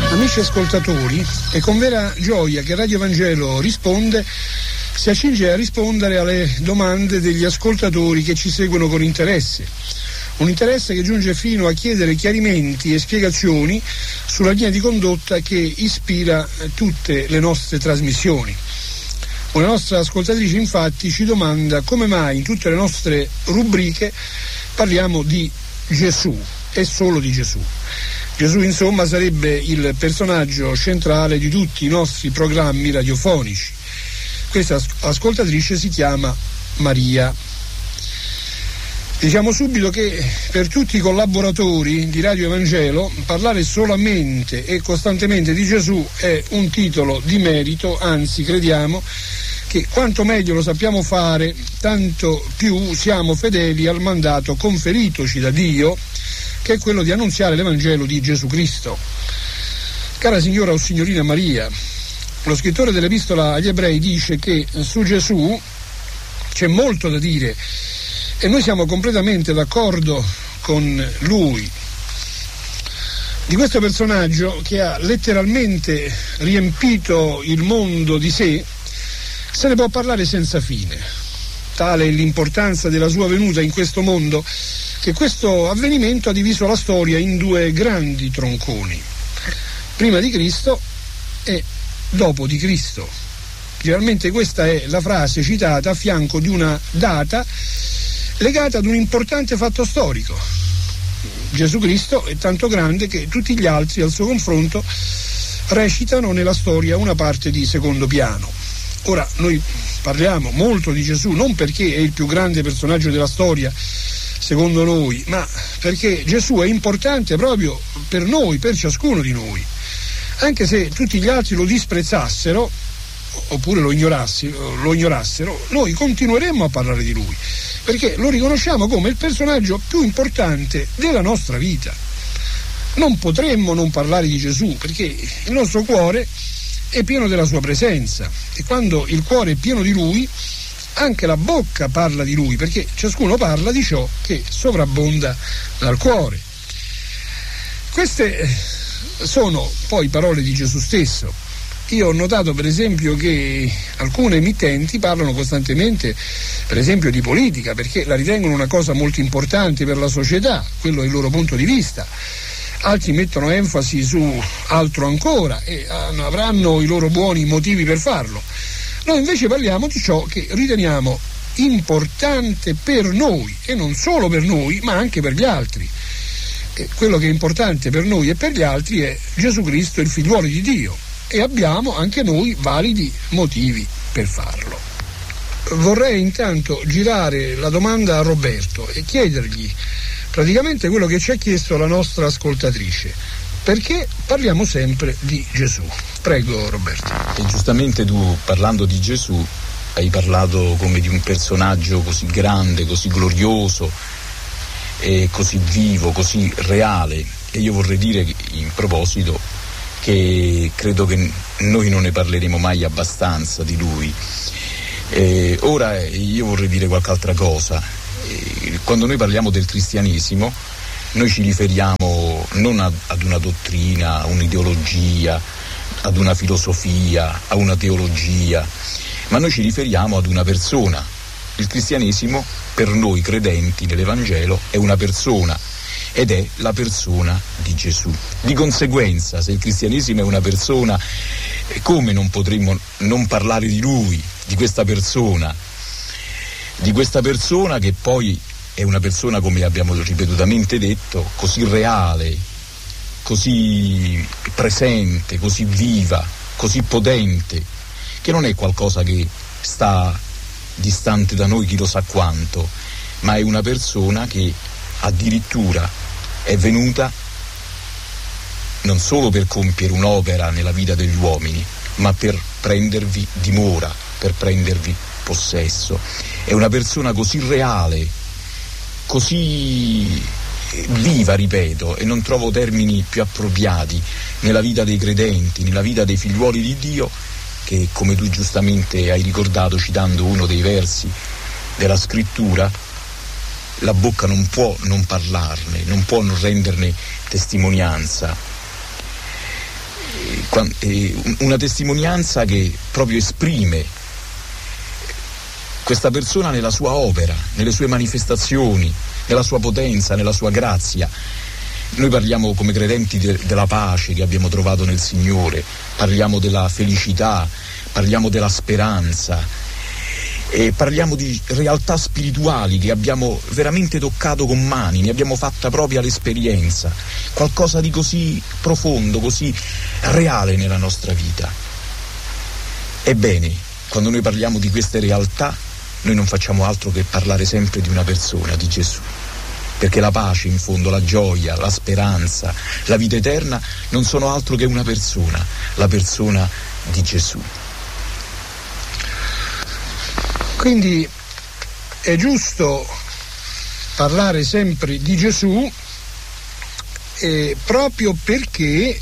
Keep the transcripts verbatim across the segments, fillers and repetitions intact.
Amici ascoltatori, è con vera gioia che Radio Vangelo Risponde si accinge a rispondere alle domande degli ascoltatori che ci seguono con interesse. Un interesse che giunge fino a chiedere chiarimenti e spiegazioni sulla linea di condotta che ispira tutte le nostre trasmissioni. Una nostra ascoltatrice infatti ci domanda come mai in tutte le nostre rubriche parliamo di Gesù e solo di Gesù. Gesù, insomma, sarebbe il personaggio centrale di tutti i nostri programmi radiofonici. Questa ascoltatrice si chiama Maria. Diciamo subito che per tutti i collaboratori di Radio Evangelo parlare solamente e costantemente di Gesù è un titolo di merito, anzi crediamo che quanto meglio lo sappiamo fare, tanto più siamo fedeli al mandato conferitoci da Dio, che è quello di annunziare l'Evangelo di Gesù Cristo. Cara signora o signorina Maria, lo scrittore dell'Epistola agli Ebrei dice che su Gesù c'è molto da dire e noi siamo completamente d'accordo con lui. Di questo personaggio che ha letteralmente riempito il mondo di sé se ne può parlare senza fine. Tale è l'importanza della sua venuta in questo mondo che questo avvenimento ha diviso la storia in due grandi tronconi, prima di Cristo e dopo di Cristo. Generalmente questa è la frase citata a fianco di una data legata ad un importante fatto storico. Gesù Cristo è tanto grande che tutti gli altri al suo confronto recitano nella storia una parte di secondo piano. Ora noi parliamo molto di Gesù non perché è il più grande personaggio della storia secondo noi, ma perché Gesù è importante proprio per noi, per ciascuno di noi. Anche se tutti gli altri lo disprezzassero oppure lo ignorassero, lo ignorassero, noi continueremmo a parlare di lui, perché lo riconosciamo come il personaggio più importante della nostra vita. Non potremmo non parlare di Gesù, perché il nostro cuore è pieno della sua presenza e quando il cuore è pieno di lui, anche la bocca parla di lui, perché ciascuno parla di ciò che sovrabbonda dal cuore. Queste sono poi parole di Gesù stesso. Io ho notato per esempio che alcune emittenti parlano costantemente per esempio di politica, perché la ritengono una cosa molto importante per la società, quello è il loro punto di vista. Altri mettono enfasi su altro ancora e avranno i loro buoni motivi per farlo. Noi invece parliamo di ciò che riteniamo importante per noi e non solo per noi ma anche per gli altri. E quello che è importante per noi e per gli altri è Gesù Cristo, il figliuolo di Dio, e abbiamo anche noi validi motivi per farlo. Vorrei intanto girare la domanda a Roberto e chiedergli praticamente quello che ci ha chiesto la nostra ascoltatrice: perché parliamo sempre di Gesù? Prego Roberto. E giustamente tu, parlando di Gesù, hai parlato come di un personaggio così grande, così glorioso, e così vivo, così reale, e io vorrei dire in proposito che credo che noi non ne parleremo mai abbastanza di lui. E ora io vorrei dire qualche altra cosa. E quando noi parliamo del cristianesimo, noi ci riferiamo non a, ad una dottrina, a un'ideologia, ad una filosofia, a una teologia, ma noi ci riferiamo ad una persona. Il cristianesimo per noi credenti nell'Evangelo è una persona ed è la persona di Gesù. Di conseguenza, se il cristianesimo è una persona, come non potremmo non parlare di lui, di questa persona, di questa persona che poi è una persona, come abbiamo ripetutamente detto, così reale, così presente, così viva, così potente, che non è qualcosa che sta distante da noi chi lo sa quanto, ma è una persona che addirittura è venuta non solo per compiere un'opera nella vita degli uomini, ma per prendervi dimora, per prendervi possesso. È una persona così reale, così viva, ripeto, e non trovo termini più appropriati, nella vita dei credenti, nella vita dei figliuoli di Dio, che, come tu giustamente hai ricordato citando uno dei versi della scrittura, la bocca non può non parlarne, non può non renderne testimonianza. una testimonianza che proprio esprime questa persona nella sua opera, nelle sue manifestazioni, nella sua potenza, nella sua grazia. Noi parliamo come credenti de- della pace che abbiamo trovato nel Signore, parliamo della felicità, parliamo della speranza e parliamo di realtà spirituali che abbiamo veramente toccato con mani, ne abbiamo fatta propria l'esperienza, qualcosa di così profondo, così reale nella nostra vita. Ebbene, quando noi parliamo di queste realtà, noi non facciamo altro che parlare sempre di una persona, di Gesù. Perché la pace, in fondo, la gioia, la speranza, la vita eterna non sono altro che una persona, la persona di Gesù. Quindi è giusto parlare sempre di Gesù eh, proprio perché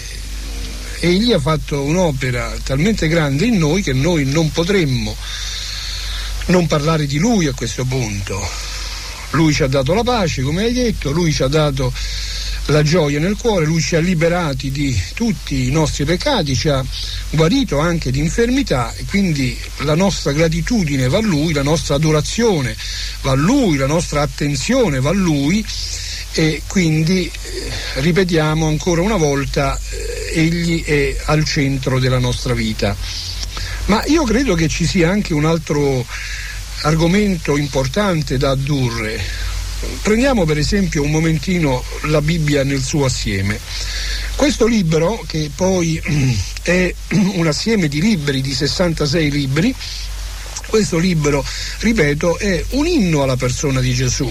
egli ha fatto un'opera talmente grande in noi che noi non potremmo non parlare di lui a questo punto. Lui ci ha dato la pace, come hai detto, lui ci ha dato la gioia nel cuore, lui ci ha liberati di tutti i nostri peccati, ci ha guarito anche di infermità e quindi la nostra gratitudine va a lui, la nostra adorazione va a lui, la nostra attenzione va a lui e quindi eh, ripetiamo ancora una volta, eh, egli è al centro della nostra vita. Ma io credo che ci sia anche un altro argomento importante da addurre. Prendiamo per esempio un momentino la Bibbia nel suo assieme. Questo libro, che poi è un assieme di libri, di sessantasei libri, questo libro, ripeto, è un inno alla persona di Gesù.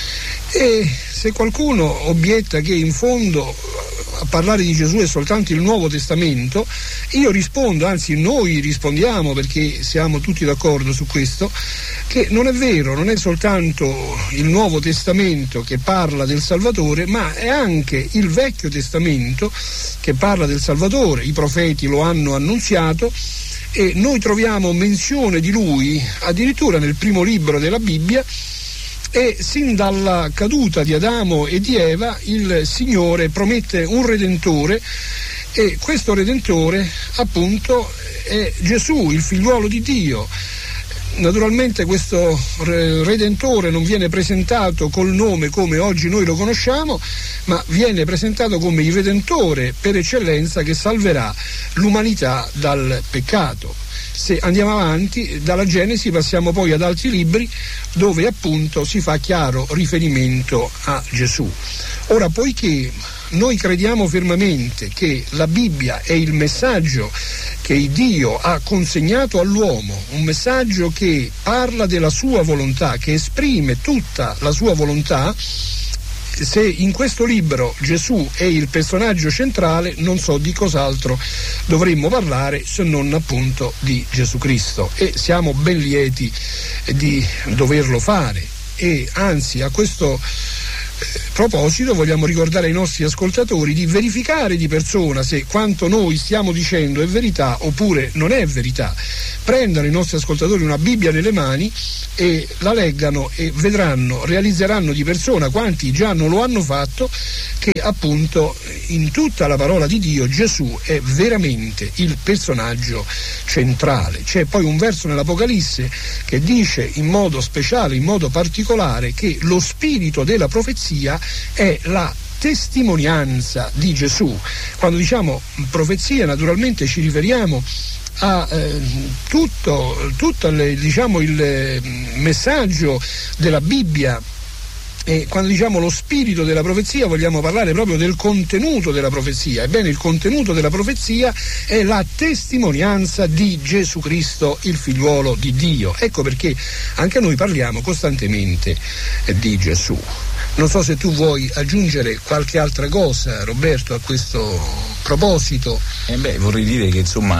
E se qualcuno obietta che in fondo a parlare di Gesù è soltanto il Nuovo Testamento, io rispondo, anzi noi rispondiamo, perché siamo tutti d'accordo su questo, che non è vero, non è soltanto il Nuovo Testamento che parla del Salvatore, ma è anche il Vecchio Testamento che parla del Salvatore. I profeti lo hanno annunziato e noi troviamo menzione di lui addirittura nel primo libro della Bibbia. E sin dalla caduta di Adamo e di Eva il Signore promette un Redentore e questo Redentore appunto è Gesù, il figliuolo di Dio. Naturalmente questo Redentore non viene presentato col nome come oggi noi lo conosciamo, ma viene presentato come il Redentore per eccellenza che salverà l'umanità dal peccato. Se andiamo avanti, dalla Genesi passiamo poi ad altri libri dove appunto si fa chiaro riferimento a Gesù. Ora, poiché noi crediamo fermamente che la Bibbia è il messaggio che Dio ha consegnato all'uomo, un messaggio che parla della sua volontà, che esprime tutta la sua volontà, se in questo libro Gesù è il personaggio centrale, non so di cos'altro dovremmo parlare se non appunto di Gesù Cristo, e siamo ben lieti di doverlo fare. E anzi, a questo proposito vogliamo ricordare ai nostri ascoltatori di verificare di persona se quanto noi stiamo dicendo è verità oppure non è verità. Prendano i nostri ascoltatori una Bibbia nelle mani e la leggano e vedranno, realizzeranno di persona, quanti già non lo hanno fatto, che appunto in tutta la parola di Dio Gesù è veramente il personaggio centrale. C'è poi un verso nell'Apocalisse che dice in modo speciale, in modo particolare, che lo spirito della profezia è la testimonianza di Gesù. Quando diciamo profezia naturalmente ci riferiamo a eh, tutto, tutto le, diciamo, il eh, messaggio della Bibbia, e quando diciamo lo spirito della profezia vogliamo parlare proprio del contenuto della profezia. Ebbene, il contenuto della profezia è la testimonianza di Gesù Cristo, il figliuolo di Dio. Ecco perché anche noi parliamo costantemente eh, di Gesù. Non so se tu vuoi aggiungere qualche altra cosa, Roberto, a questo proposito. Eh beh, vorrei dire che insomma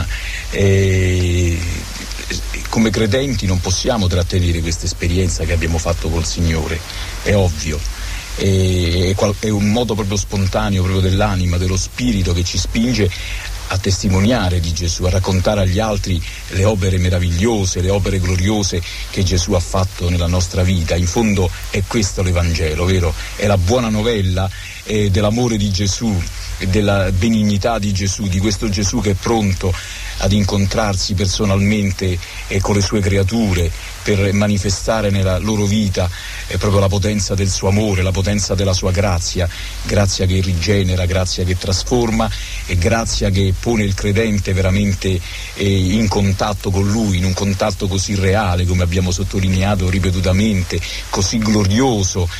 eh, come credenti non possiamo trattenere questa esperienza che abbiamo fatto col Signore, è ovvio. È, è un modo proprio spontaneo, proprio dell'anima, dello spirito, che ci spinge a testimoniare di Gesù, a raccontare agli altri le opere meravigliose, le opere gloriose che Gesù ha fatto nella nostra vita. In fondo è questo l'Evangelo, vero? È la buona novella eh, dell'amore di Gesù della benignità di Gesù, di questo Gesù che è pronto ad incontrarsi personalmente eh, con le sue creature per manifestare nella loro vita eh, proprio la potenza del suo amore, la potenza della sua grazia, grazia che rigenera, grazia che trasforma e grazia che pone il credente veramente eh, in contatto con lui, in un contatto così reale, come abbiamo sottolineato ripetutamente, così glorioso,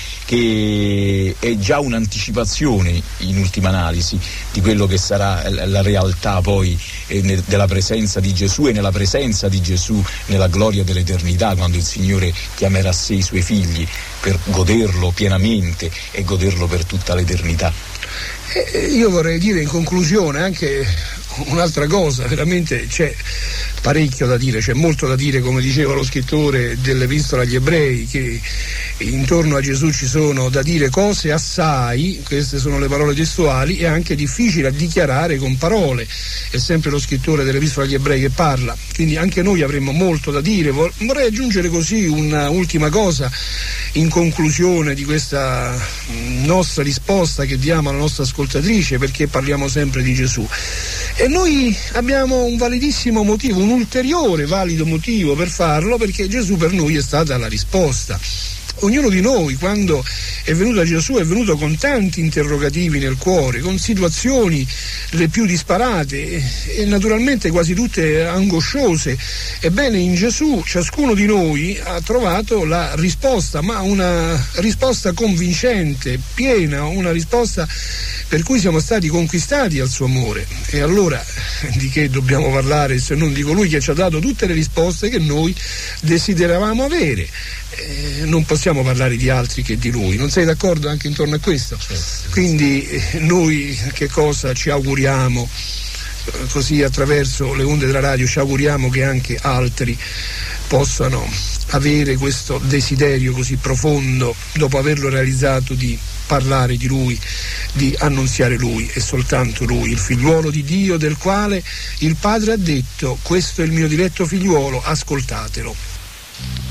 che è già un'anticipazione in ultima analisi di quello che sarà la realtà poi eh, della presenza di Gesù e nella presenza di Gesù nella gloria dell'eternità, quando il Signore chiamerà a sé i suoi figli per goderlo pienamente e goderlo per tutta l'eternità. Eh, io vorrei dire in conclusione anche un'altra cosa, veramente c'è parecchio da dire, c'è molto da dire, come diceva lo scrittore dell'Epistola agli Ebrei, che intorno a Gesù ci sono da dire cose assai, queste sono le parole testuali, e anche difficili a dichiarare con parole. È sempre lo scrittore dell'Epistola agli Ebrei che parla, quindi anche noi avremmo molto da dire. Vorrei aggiungere così un'ultima cosa in conclusione di questa nostra risposta che diamo alla nostra ascoltatrice, perché parliamo sempre di Gesù. E noi abbiamo un validissimo motivo, un ulteriore valido motivo per farlo, perché Gesù per noi è stata la risposta. Ognuno di noi, quando è venuto a Gesù, è venuto con tanti interrogativi nel cuore, con situazioni le più disparate e naturalmente quasi tutte angosciose. Ebbene, in Gesù ciascuno di noi ha trovato la risposta, ma una risposta convincente, piena, una risposta per cui siamo stati conquistati al suo amore. E allora di che dobbiamo parlare se non di colui che ci ha dato tutte le risposte che noi desideravamo avere? Eh, non possiamo parlare di altri che di lui. Non sei d'accordo anche intorno a questo? Certo. Quindi eh, noi che cosa ci auguriamo? Eh, così attraverso le onde della radio ci auguriamo che anche altri possano avere questo desiderio così profondo, dopo averlo realizzato, di parlare di lui, di annunziare lui e soltanto lui, il figliuolo di Dio, del quale il Padre ha detto: questo è il mio diletto figliuolo, ascoltatelo.